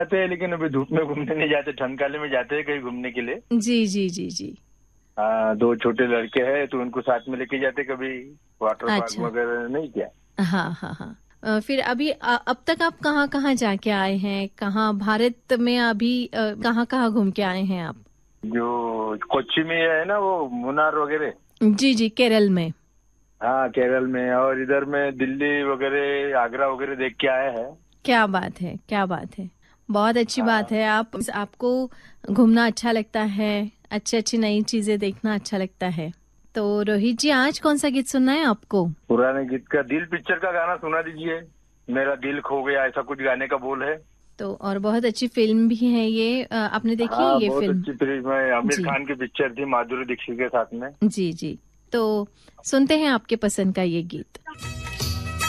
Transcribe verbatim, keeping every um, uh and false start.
जाते हैं, लेकिन अभी धूप में घूमने नहीं जाते, ठंडकाले में जाते हैं कहीं घूमने के लिए। जी जी जी जी। हाँ, दो छोटे लड़के हैं तो उनको साथ में लेके जाते कभी वाटर पार्क अच्छा। वगैरह, नहीं क्या। हाँ हाँ हाँ। अ, फिर अभी अ, अब तक आप कहाँ कहाँ जाके आए हैं, कहाँ भारत में अभी अ, कहाँ कहाँ घूम के आए हैं आप? जो कोच्चि में है ना वो मुन्नार वगैरह। जी जी, केरल में। हाँ केरल में, और इधर में दिल्ली वगैरह आगरा वगैरह देख के आए हैं। क्या बात है, क्या बात है। बहुत अच्छी बात हाँ। है। आप आपको घूमना अच्छा लगता है, अच्छी अच्छी नई चीजें देखना अच्छा लगता है। तो रोहित जी, आज कौन सा गीत सुनना है आपको? पुराने गीत का, दिल पिक्चर का गाना सुना दीजिए, मेरा दिल खो गया, ऐसा कुछ गाने का बोल है। तो और बहुत अच्छी फिल्म भी है ये, अ, आपने देखी है हाँ ये बहुत फिल्म? अच्छी फिल्म है, आमिर जी खान की पिक्चर थी माधुरी दीक्षित के साथ में। जी जी। तो सुनते हैं आपके पसंद का ये गीत।